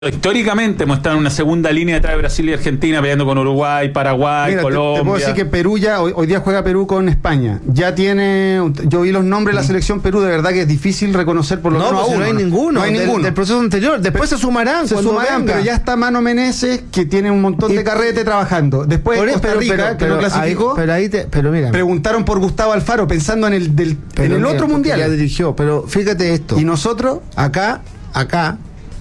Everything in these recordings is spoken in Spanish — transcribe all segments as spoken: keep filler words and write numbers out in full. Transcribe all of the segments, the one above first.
Históricamente hemos estado en una segunda línea detrás de Brasil y Argentina, peleando con Uruguay, Paraguay, Mira, Colombia. Te, te puedo decir que Perú ya, hoy, hoy día juega Perú con España. Ya tiene, yo vi los nombres de la selección Perú, de verdad que es difícil reconocer por lo menos no, a pues uno. no hay ninguno, No hay del, ninguno. del proceso anterior. Después Pero, se sumarán. Se cuando sumarán, venga. pero ya está Mano Meneses, que tiene un montón Y- de carrete trabajando. Después Por eso, Costa pero, Rica, pero, que pero no clasificó. ahí, pero ahí te, pero mira, Preguntaron por Gustavo Alfaro, pensando en el, del, pero en el mira, otro porque mundial. ya dirigió. Pero fíjate esto. Y nosotros, acá, acá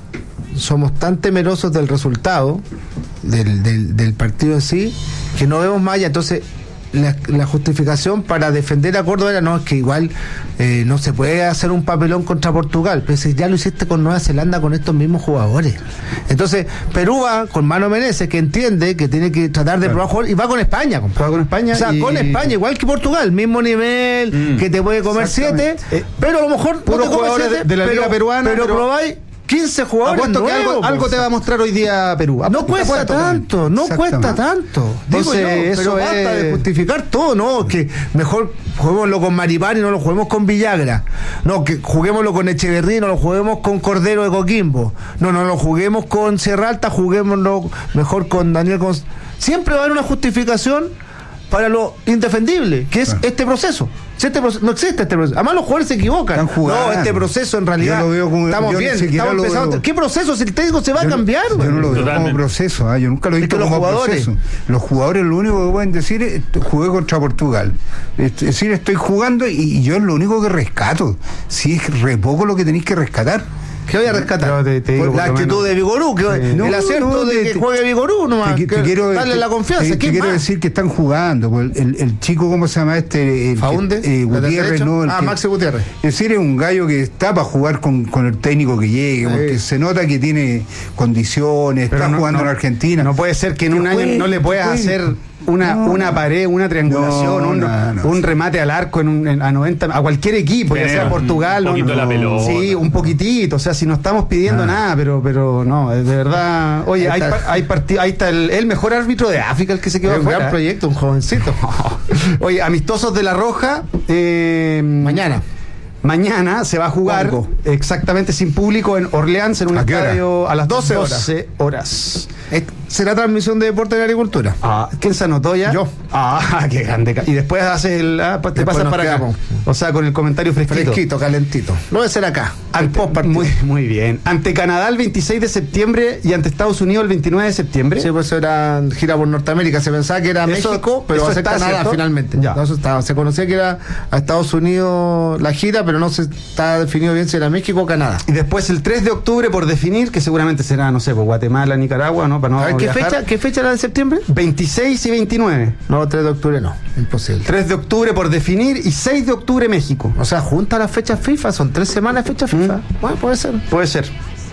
somos tan temerosos del resultado del, del, del partido en sí que no vemos más allá. Entonces la, la justificación para defender a Córdoba era no, es que igual eh, no se puede hacer un papelón contra Portugal, pero si ya lo hiciste con Nueva Zelanda con estos mismos jugadores. Entonces Perú va con Mano Meneses, que entiende que tiene que tratar de Claro. probar jugadores, y va con España, compadre. juega con España. O sea, y- con España, igual que Portugal, mismo nivel, Mm. que te puede comer siete, Exactamente. Eh, pero a lo mejor puros no te come jugadores siete, de- de la pero, liga peruana, pero pero- probáis quince jugadores Apuesto que algo, nuevos, algo te va a mostrar hoy día Perú. no Apuesto, cuesta apuesto también. tanto, no cuesta Exactamente. tanto. Digo Entonces, yo, eso pero basta es- de justificar todo, no, que mejor juguémoslo con Maripán y no lo juguemos con Villagra. No, que juguémoslo con Echeverría y no lo juguemos con Cordero de Coquimbo. No, no lo juguemos con Sierra Alta, juguémoslo mejor con Daniel Gonz- Siempre va a haber una justificación para lo indefendible, que es Claro. este proceso. Si este proceso- no existe este proceso. Además los jugadores se equivocan. Están jugando. No, este proceso en realidad Yo lo veo como- estamos yo ni bien, siquiera estamos lo empezando. veo. ¿Qué proceso? Si el técnico se va Yo a no- cambiar, Yo no lo veo Totalmente. como proceso, ¿ah? Yo nunca lo he Es visto que los como jugadores- proceso. Los jugadores lo único que pueden decir es jugué contra Portugal. Es decir, estoy jugando y, y yo es lo único que rescato. Si es re poco lo que tenéis que rescatar. ¿Qué voy a rescatar? Pero te- te digo, Pues la por lo actitud menos. de Vigorú, que Sí. el No, acierto no, de te- que te- juegue Vigorú nomás, Te, que te quiero, darle te- la confianza. te- te ¿Qué quiero más? decir que están jugando. pues, El, el chico, ¿cómo se llama este? El, Faunde, eh, lateral Gutiérrez, derecho. ¿no? El Ah, que- Maxi Gutiérrez. Es decir, es un gallo que está para jugar con, con el técnico que llegue, porque Sí. se nota que tiene condiciones, Pero está no- jugando no- en Argentina. No puede ser que en Que un año juegue, no le que puedas juegue. hacer una, No. una pared, una triangulación, No, un, no, no. un remate al arco en un, en- a noventa, a cualquier equipo, ya Tener sea un Portugal. poquito no, la no. pelota. Sí, un poquitito. O sea, si no estamos pidiendo Ah. nada, pero pero no, de verdad. Oye, Ahí hay, está. par- hay partido, ahí está el, el mejor árbitro de África, el que se quedó Es un afuera. gran proyecto, un jovencito. Oye, amistosos de La Roja. eh, Mañana. Mañana se va a jugar Congo. exactamente sin público en Orleans en un ¿A qué hora? estadio a las doce horas. doce horas. Es- Será transmisión de Deporte de la Agricultura. Ah, ¿quién se anotó ya? Yo. Ah, qué grande. Y después haces el. ah, pa- te Después pasas nos para quedamos. acá. O sea, con el comentario fresquito. Fresquito, calentito. Lo debe ser acá. el Ante- post partido. muy, muy bien. Ante Canadá el veintiséis de septiembre y ante Estados Unidos el veintinueve de septiembre. Sí, pues eso era gira por Norteamérica. Se pensaba que era Eso- México, pero eso va a ser está, Canadá ¿cierto? finalmente. Ya. No, eso estaba. Se conocía que era a Estados Unidos la gira, pero no se está definido bien si era México o Canadá. Y después el tres de octubre por definir, que seguramente será, no sé, pues Guatemala, Nicaragua, ¿no? Para no A ver, ¿qué viajar. fecha, ¿qué fecha era de septiembre? veintiséis y veintinueve. No, tres de octubre no. Imposible. tres de octubre por definir y seis de octubre México. O sea, junta las fechas FIFA, son tres semanas de fecha FIFA. Bueno, puede ser. Puede ser.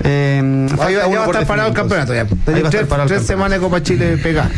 Eh, Ya falta uno va a por estar parado el definir, campeonato ya. entonces. Ahí va a estar Tres, parado el tres campeonato. semanas de Copa Chile pegada.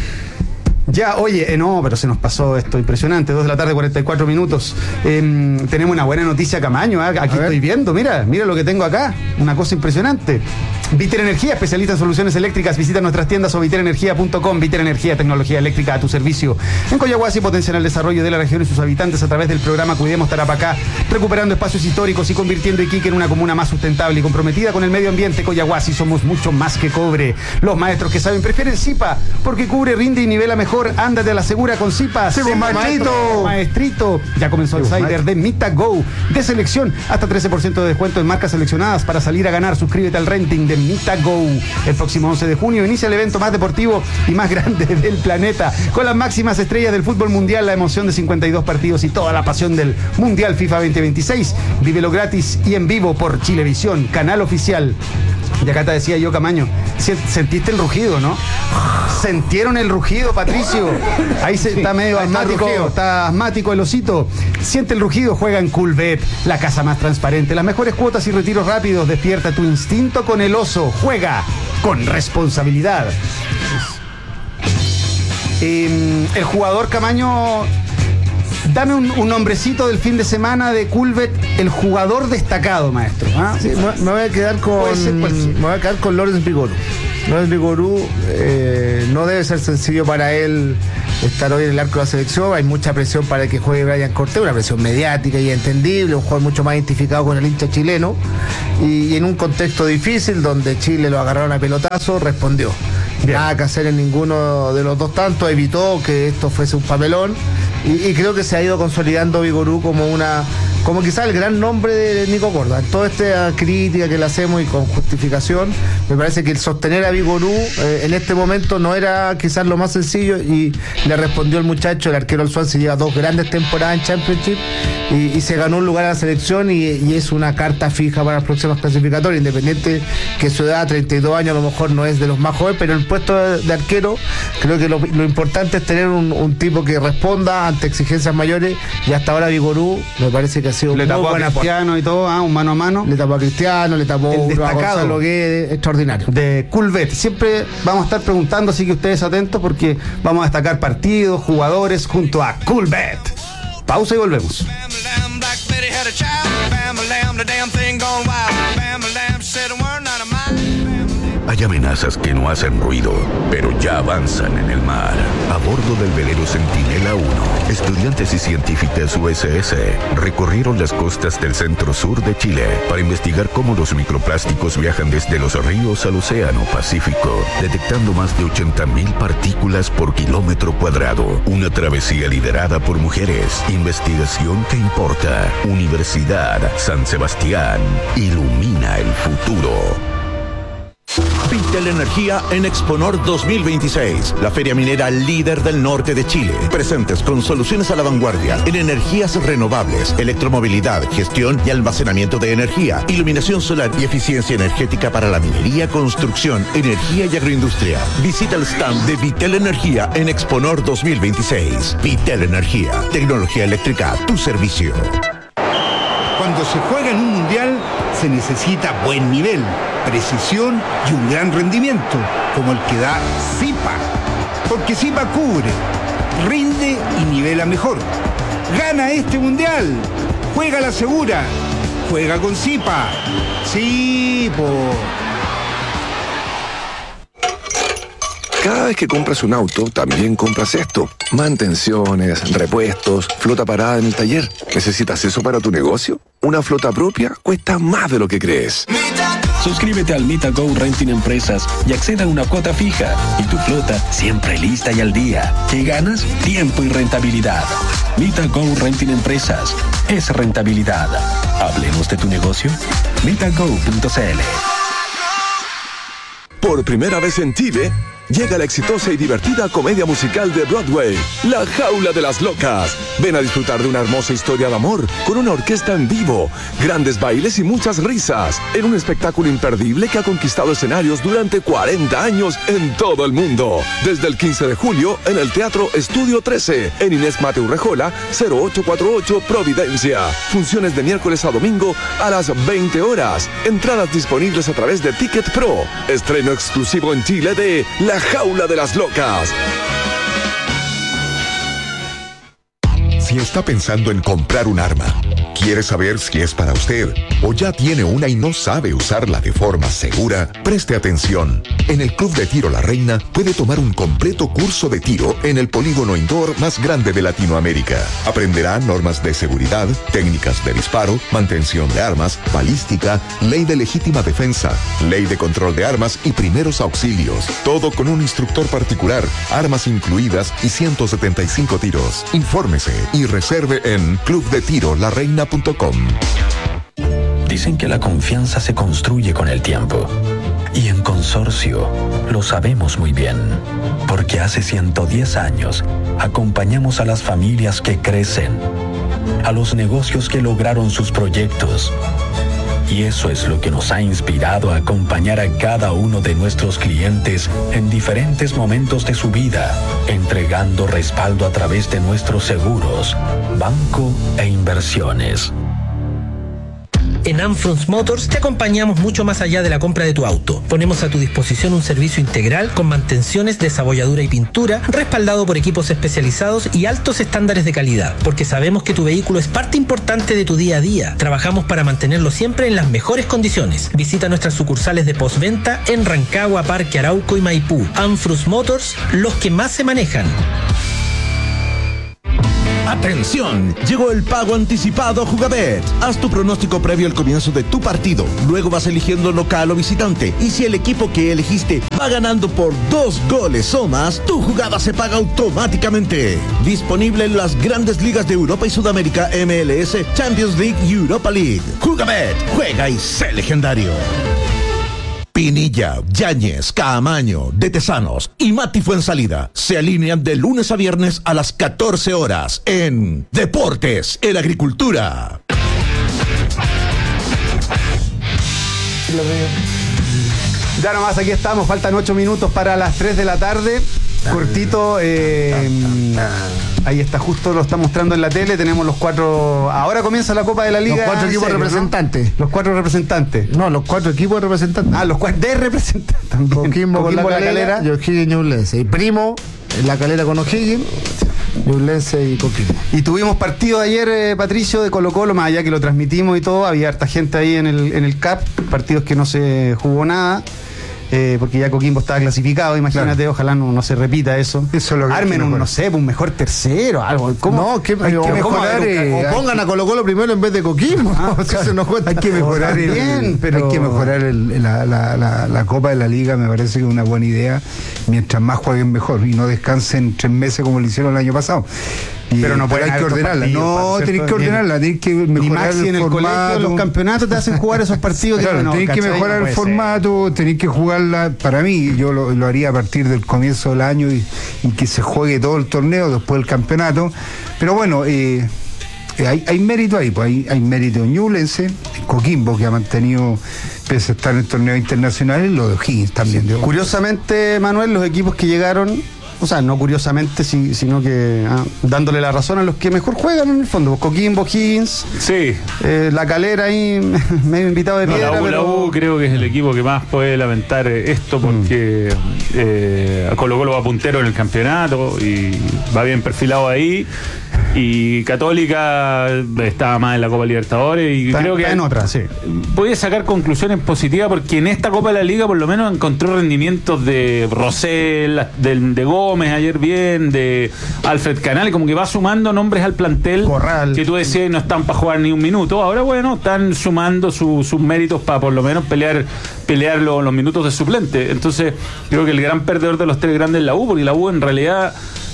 Ya, oye, eh, no, pero se nos pasó esto impresionante, dos de la tarde, cuarenta y cuatro minutos. Eh, tenemos una buena noticia, Camaño, ¿ah? Aquí A ver. estoy viendo, mira, mira lo que tengo acá, una cosa impresionante. Viter Energía, especialista en soluciones eléctricas, visita nuestras tiendas o viter energía punto com. Viter Energía, tecnología eléctrica a tu servicio. En Coyahuasi potencian el desarrollo de la región y sus habitantes a través del programa Cuidemos Tarapacá, recuperando espacios históricos y convirtiendo Iquique en una comuna más sustentable y comprometida con el medio ambiente. Coyahuasi, somos mucho más que cobre. Los maestros que saben prefieren Zipa, porque cubre, rinde y nivela mejor. Ándate a la segura con Zipa. Sí, pues, Sé maestrito. maestro, maestrito. Ya comenzó el Sí, pues, Cider de Mita Go, de selección, hasta trece por ciento de descuento en marcas seleccionadas para salir a ganar. Suscríbete al renting de Mita Go. El próximo once de junio inicia el evento más deportivo y más grande del planeta, con las máximas estrellas del fútbol mundial, la emoción de cincuenta y dos partidos y toda la pasión del Mundial FIFA veinte veintiséis. Vívelo gratis y en vivo por Chilevisión, canal oficial. Y acá te decía yo, Camaño, si- sentiste el rugido, ¿no? Sentieron el rugido, Patricio. Ahí se, está medio ahí está el asmático, rugido. está asmático el osito. Siente el rugido, juega en Coolbet, la casa más transparente, las mejores cuotas y retiros rápidos. Despierta tu instinto con el oso. Juega con responsabilidad. Eh, el jugador Camaño Dame un, un nombrecito del fin de semana de Culvet, el jugador destacado, maestro. ¿Ah? Sí, me, me voy a quedar con Puede ser, puede ser. me voy a quedar con Lorenz Vigorú. Lorenz Vigorú, eh, no debe ser sencillo para él estar hoy en el arco de la selección. Hay mucha presión para que juegue Brian Cortés, una presión mediática y entendible, un jugador mucho más identificado con el hincha chileno, y, y en un contexto difícil donde Chile lo agarraron a pelotazo, respondió. Bien. Nada que hacer en ninguno de los dos tantos, evitó que esto fuese un papelón, y, y creo que se ha ido consolidando Vigorú como una como quizás el gran nombre de Nico Córdoba. En toda esta crítica que le hacemos y con justificación, me parece que el sostener a Vigorú eh, en este momento no era quizás lo más sencillo, y le respondió el muchacho, el arquero del Swansea lleva dos grandes temporadas en Championship y, y se ganó un lugar a la selección, y, y es una carta fija para las próximas clasificatorias, independiente que su edad, treinta y dos años, a lo mejor no es de los más jóvenes, pero el puesto de, de arquero, creo que lo, lo importante es tener un, un tipo que responda ante exigencias mayores, y hasta ahora Vigorú me parece que ha sido le muy tapó a buena Cristiano y todo, ¿ah? Un mano a mano. Le tapó a Cristiano, le tapó El a destacado. Gonzalo Guedes, extraordinario. De Culvet. Siempre vamos a estar preguntando, así que ustedes atentos, porque vamos a destacar partidos, jugadores junto a Culvet. Pausa y volvemos. Hay amenazas que no hacen ruido, pero ya avanzan en el mar. A bordo del velero Centinela uno, estudiantes y científicas U S S recorrieron las costas del centro-sur de Chile para investigar cómo los microplásticos viajan desde los ríos al océano Pacífico, detectando más de ochenta mil partículas por kilómetro cuadrado. Una travesía liderada por mujeres. Investigación que importa. Universidad San Sebastián. Ilumina el futuro. Vitel Energía en Exponor dos mil veintiséis, la feria minera líder del norte de Chile. Presentes con soluciones a la vanguardia en energías renovables, electromovilidad, gestión y almacenamiento de energía, iluminación solar y eficiencia energética para la minería, construcción, energía y agroindustria. Visita el stand de Vitel Energía en Exponor dos mil veintiséis. Vitel Energía, tecnología eléctrica a tu servicio. Cuando se juega en un mundial, se necesita buen nivel, precisión y un gran rendimiento, como el que da Zipa. Porque Zipa cubre, rinde y nivela mejor. Gana este mundial. Juega la segura. Juega con Zipa. Sí, po. Cada vez que compras un auto, también compras esto. Mantenciones, repuestos, flota parada en el taller. ¿Necesitas eso para tu negocio? Una flota propia cuesta más de lo que crees. Suscríbete al MitaGo Renting Empresas y acceda a una cuota fija. Y tu flota siempre lista y al día. ¿Qué ganas? Tiempo y rentabilidad. MitaGo Renting Empresas. Es rentabilidad. Hablemos de tu negocio. mitago punto c l. Por primera vez en Chile, llega la exitosa y divertida comedia musical de Broadway, La Jaula de las Locas. Ven a disfrutar de una hermosa historia de amor con una orquesta en vivo, grandes bailes y muchas risas, en un espectáculo imperdible que ha conquistado escenarios durante cuarenta años en todo el mundo. Desde el quince de julio en el Teatro Estudio trece, en Inés Mateu Rejola, cero ocho cuatro ocho Providencia. Funciones de miércoles a domingo a las veinte horas. Entradas disponibles a través de Ticket Pro. Estreno exclusivo en Chile de La Jaula de las Locas. Si está pensando en comprar un arma, quiere saber si es para usted o ya tiene una y no sabe usarla de forma segura, preste atención. En el Club de Tiro La Reina puede tomar un completo curso de tiro en el polígono indoor más grande de Latinoamérica. Aprenderá normas de seguridad, técnicas de disparo, mantención de armas, balística, ley de legítima defensa, ley de control de armas y primeros auxilios. Todo con un instructor particular, armas incluidas y ciento setenta y cinco tiros. Infórmese y reserve en club de tiro la reina punto com. Dicen que la confianza se construye con el tiempo. Y en Consorcio lo sabemos muy bien, porque hace ciento diez años acompañamos a las familias que crecen, a los negocios que lograron sus proyectos. Y eso es lo que nos ha inspirado a acompañar a cada uno de nuestros clientes en diferentes momentos de su vida, entregando respaldo a través de nuestros seguros, banco e inversiones. En Anfrons Motors te acompañamos mucho más allá de la compra de tu auto. Ponemos a tu disposición un servicio integral con mantenciones, desabolladura y pintura, respaldado por equipos especializados y altos estándares de calidad, porque sabemos que tu vehículo es parte importante de tu día a día. Trabajamos para mantenerlo siempre en las mejores condiciones. Visita nuestras sucursales de postventa en Rancagua, Parque Arauco y Maipú. Anfrons Motors, los que más se manejan. ¡Atención! Llegó el pago anticipado a Jugabet. Haz tu pronóstico previo al comienzo de tu partido. Luego vas eligiendo local o visitante. Y si el equipo que elegiste va ganando por dos goles o más, tu jugada se paga automáticamente. Disponible en las grandes ligas de Europa y Sudamérica, M L S, Champions League y Europa League. Jugabet, juega y sé legendario. Pinilla, Yáñez, Caamaño, De Tesanos y Mati Fuensalida se alinean de lunes a viernes a las catorce horas en Deportes, el Agricultura. Ya nomás, aquí estamos, faltan ocho minutos para las tres de la tarde. Cortito, eh, ahí está, justo lo está mostrando en la tele. Tenemos los cuatro. Ahora comienza la Copa de la Liga. Los cuatro equipos serio, representantes. ¿no? Los cuatro representantes. No, los cuatro equipos representantes. Ah, los cuatro de representantes también. Coquimbo con la Coquimbo, Calera y O'Higgins y Ñublense. Y Primo, en la Calera con O'Higgins, Ñublense y Coquimbo. Y tuvimos partido ayer, eh, Patricio, de Colo Colo, más allá que lo transmitimos y todo. Había harta gente ahí en el, en el C A P. Partidos que no se jugó nada. Eh, porque ya Coquimbo estaba clasificado, imagínate, claro. Ojalá no, no se repita eso. Eso es lo que Armen un, no sé, un mejor tercero, algo. ¿Cómo? No, que, hay que mejorar. Eh, o pongan a Colo Colo primero en vez de Coquimbo. Ah, o sea, eso no cuenta. Hay que mejorar, el, bien, pero... hay que mejorar el, la, la, la, la Copa de la Liga, me parece que es una buena idea. Mientras más jueguen mejor y no descansen tres meses como lo hicieron el año pasado. Y, pero no pueden, hay que ordenarla. No, tenéis que ordenarla, tenéis que mejorar el, en el formato. Colegio, los campeonatos te hacen jugar esos partidos. Claro, no, tenéis que mejorar no el formato, ser. Tenéis que jugarla. Para mí, yo lo, lo haría a partir del comienzo del año y, y que se juegue todo el torneo, después del campeonato. Pero bueno, eh, hay, hay mérito ahí, pues hay, hay mérito en Ñublense, en Coquimbo, que ha mantenido, pese a estar en torneos internacionales, lo de O'Higgins también. Sí. Curiosamente, Manuel, los equipos que llegaron, o sea, no curiosamente, si, sino que ah, dándole la razón a los que mejor juegan en el fondo. Coquimbo, Higgins, sí. eh, La Calera ahí, medio invitado de no, piedra. La U, pero... la U creo que es el equipo que más puede lamentar esto porque mm. eh, Colo Colo va puntero en el campeonato y va bien perfilado ahí. Y Católica estaba más en la Copa Libertadores y está, creo que está en otra, sí. Puede sacar conclusiones positivas porque en esta Copa de la Liga por lo menos encontró rendimientos de Rosell, de, de Gómez ayer bien, de Alfred Canales, como que va sumando nombres al plantel. Corral. Que tú decías no están para jugar ni un minuto. Ahora bueno, están sumando su, sus méritos para por lo menos pelear pelear los, los minutos de suplente. Entonces creo que el gran perdedor de los tres grandes es la U, porque la U en realidad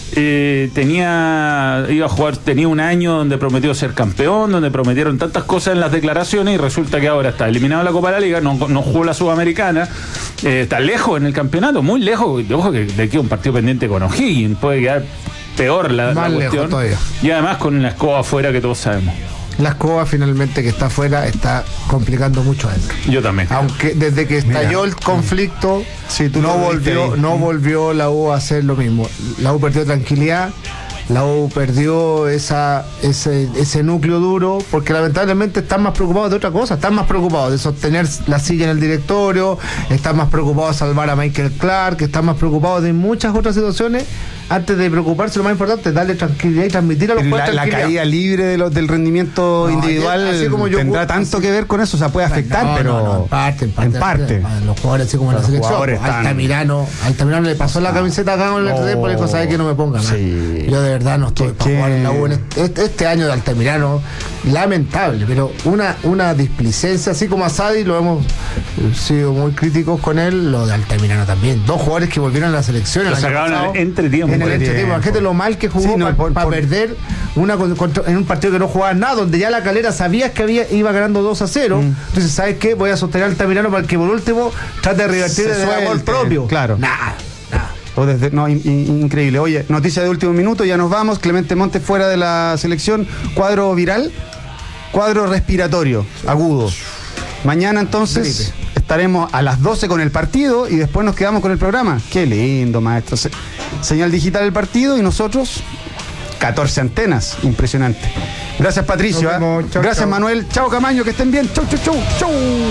Eh, tenía iba a jugar, tenía un año donde prometió ser campeón, donde prometieron tantas cosas en las declaraciones y resulta que ahora está eliminado de la Copa de la Liga, no, no jugó la Sudamericana, eh, está lejos en el campeonato, muy lejos. Ojo que de aquí un partido pendiente con O'Higgins, puede quedar peor la, la cuestión y además con la escoba afuera que todos sabemos. La escoba finalmente que está afuera está complicando mucho adentro. Yo también. Aunque desde que estalló Mira, el conflicto, sí, tú no volvió, no volvió la U a hacer lo mismo. La U perdió tranquilidad, la U perdió esa, ese, ese núcleo duro, porque lamentablemente están más preocupados de otra cosa, están más preocupados de sostener la silla en el directorio, están más preocupados de salvar a Michael Clark, están más preocupados de muchas otras situaciones. Antes de preocuparse, lo más importante es darle tranquilidad y transmitir a los jugadores la, la caída libre de los, del rendimiento no, individual así como yo, tendrá tanto así, que ver con eso, o sea, puede afectar, no, pero no, no, en parte, en parte, en parte. Los jugadores así como en la selección, están... Altamirano, Altamirano le pasó la camiseta acá con el R D, por eso sabe que no me ponga más. Sí. Yo de verdad no estoy para jugar en la U. Este, este año de Altamirano, lamentable, pero una, una displicencia, así como a Sadi lo hemos sido muy críticos con él, lo de Altamirano también. Dos jugadores que volvieron a la selección. Lo sacaron en entretiempo. En el entretiempo, imagínate lo mal que jugó sí, no, para pa perder una contra, en un partido que no jugaba nada, donde ya la Calera sabías que había iba ganando dos a cero. Mm. Entonces, ¿sabes qué? Voy a sostener al Altamirano para que por último trate de revertir el amor propio. Claro. Nada, nada. O desde, no, in, in, increíble. Oye, noticia de último minuto, ya nos vamos. Clemente Montes fuera de la selección. Cuadro viral, cuadro respiratorio, agudo. Mañana entonces Felipe. Estaremos a las doce con el partido y después nos quedamos con el programa. Qué lindo, maestro. Se, señal digital del partido y nosotros catorce antenas, impresionante. Gracias, Patricio. ¿eh? Chau, Gracias, chau. Manuel. Chao, Camaño, que estén bien. Chau, chau, chau, chau.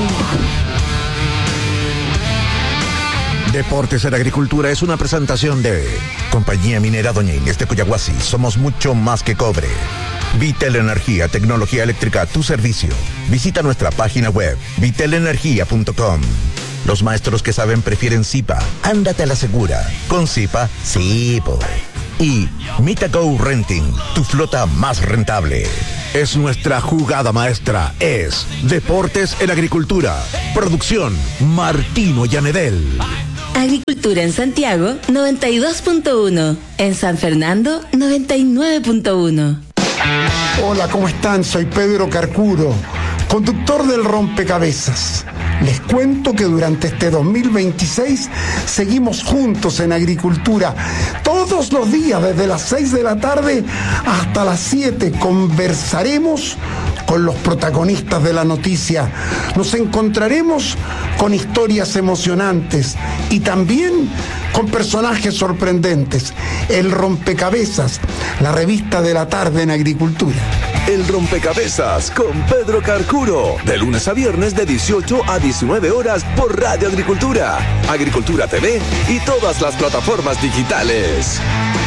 Deportes en la Agricultura es una presentación de Compañía Minera Doña Inés de Coyahuasi. Somos mucho más que cobre. Vitel Energía, tecnología eléctrica a tu servicio. Visita nuestra página web, vitel energía punto com. Los maestros que saben prefieren Zipa. Ándate a la segura. Con Zipa, sí, po. Y Mitago Renting, tu flota más rentable. Es nuestra jugada maestra. Es Deportes en Agricultura. Producción, Martino Llanedel. Agricultura en Santiago, noventa y dos punto uno. En San Fernando, noventa y nueve punto uno. Hola, ¿cómo están? Soy Pedro Carcuro, conductor del Rompecabezas. Les cuento que durante este dos mil veintiséis seguimos juntos en Agricultura. Todos los días, desde las seis de la tarde hasta las siete, conversaremos con los protagonistas de la noticia. Nos encontraremos con historias emocionantes y también con personajes sorprendentes. El Rompecabezas, la revista de la tarde en Agricultura. El Rompecabezas con Pedro Carcuro, de lunes a viernes de dieciocho a diecinueve horas por Radio Agricultura, Agricultura T V y todas las plataformas digitales.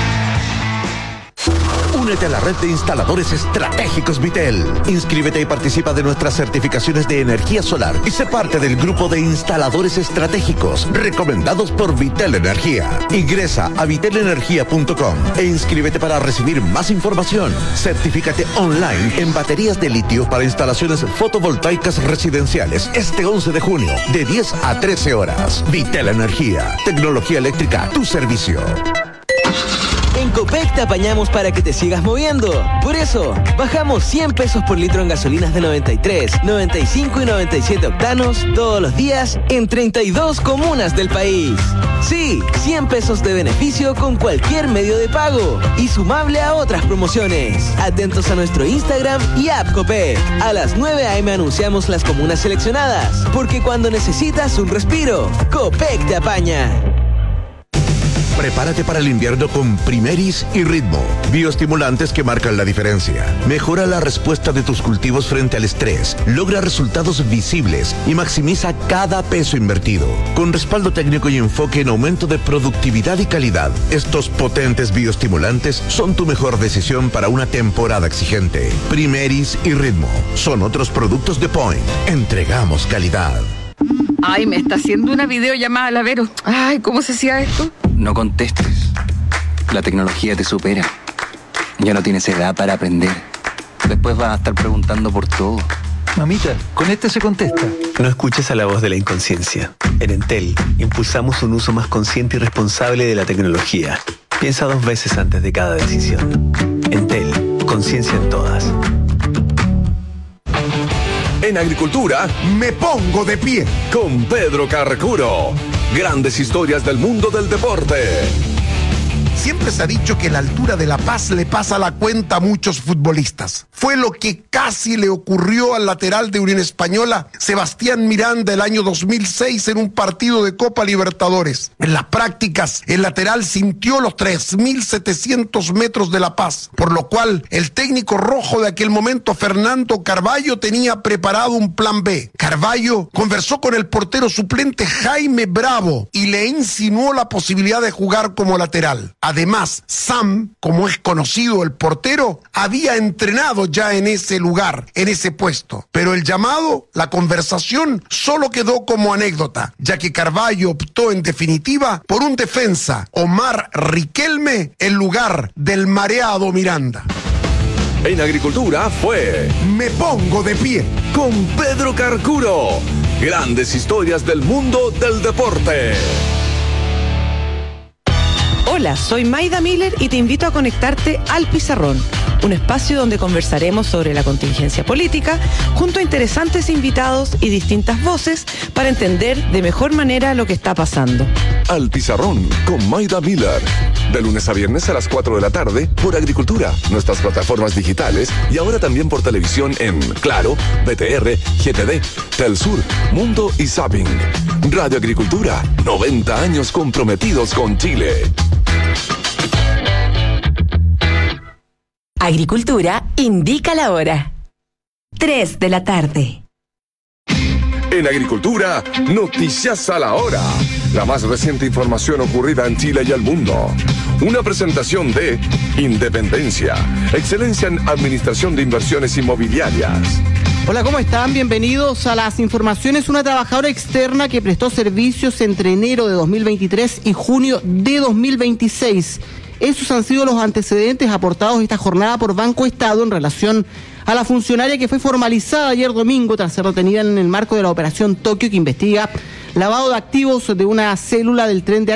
Únete a la red de instaladores estratégicos Vitel. Inscríbete y participa de nuestras certificaciones de energía solar y sé parte del grupo de instaladores estratégicos recomendados por Vitel Energía. Ingresa a vitel energía punto com e inscríbete para recibir más información. Certifícate online en baterías de litio para instalaciones fotovoltaicas residenciales este once de junio de diez a trece horas. Vitel Energía, tecnología eléctrica a tu servicio. En Copec te apañamos para que te sigas moviendo. Por eso, bajamos cien pesos por litro en gasolinas de noventa y tres, noventa y cinco y noventa y siete octanos todos los días en treinta y dos comunas del país. Sí, cien pesos de beneficio con cualquier medio de pago y sumable a otras promociones. Atentos a nuestro Instagram y app Copec. A las nueve a eme anunciamos las comunas seleccionadas, porque cuando necesitas un respiro, Copec te apaña. Prepárate para el invierno con Primeris y Ritmo, bioestimulantes que marcan la diferencia. Mejora la respuesta de tus cultivos frente al estrés, logra resultados visibles y maximiza cada peso invertido. Con respaldo técnico y enfoque en aumento de productividad y calidad, estos potentes bioestimulantes son tu mejor decisión para una temporada exigente. Primeris y Ritmo son otros productos de Point. Entregamos calidad. Ay, me está haciendo una videollamada la Vero. Ay, ¿cómo se hacía esto? No contestes. La tecnología te supera. Ya no tienes edad para aprender. Después vas a estar preguntando por todo. Mamita, con este se contesta. No escuches a la voz de la inconsciencia. En Entel, impulsamos un uso más consciente y responsable de la tecnología. Piensa dos veces antes de cada decisión. Entel, conciencia en todas. En Agricultura, Me pongo de pie. con Pedro Carcuro. Grandes historias del mundo del deporte. Siempre se ha dicho que la altura de La Paz le pasa la cuenta a muchos futbolistas. Fue lo que casi le ocurrió al lateral de Unión Española, Sebastián Miranda, el año dos mil seis en un partido de Copa Libertadores. En las prácticas, el lateral sintió los tres mil setecientos metros de La Paz, por lo cual el técnico rojo de aquel momento, Fernando Carvalho, tenía preparado un plan B. Carvalho conversó con el portero suplente Jaime Bravo y le insinuó la posibilidad de jugar como lateral. Además, Sam, como es conocido el portero, había entrenado ya en ese lugar, en ese puesto. Pero el llamado, la conversación, solo quedó como anécdota, ya que Carvalho optó en definitiva por un defensa, Omar Riquelme, en lugar del mareado Miranda. En Agricultura fue Me pongo de pie con Pedro Carcuro. Grandes historias del mundo del deporte. Hola, soy Maida Miller y te invito a conectarte al Pizarrón, un espacio donde conversaremos sobre la contingencia política junto a interesantes invitados y distintas voces para entender de mejor manera lo que está pasando. Al Pizarrón con Maida Miller. De lunes a viernes a las cuatro de la tarde por Agricultura, nuestras plataformas digitales y ahora también por televisión en Claro, B T R, G T D, Telsur, Mundo y Zapping. Radio Agricultura, noventa años comprometidos con Chile. Agricultura indica la hora. tres de la tarde. En Agricultura, noticias a la hora. La más reciente información ocurrida en Chile y el mundo. Una presentación de Independencia, excelencia en administración de inversiones inmobiliarias. Hola, ¿cómo están? Bienvenidos a las informaciones. Una trabajadora externa que prestó servicios entre enero de dos mil veintitrés y junio de dos mil veintiséis. Esos han sido los antecedentes aportados esta jornada por Banco Estado en relación a la funcionaria que fue formalizada ayer domingo tras ser detenida en el marco de la Operación Tokio, que investiga lavado de activos de una célula del Tren de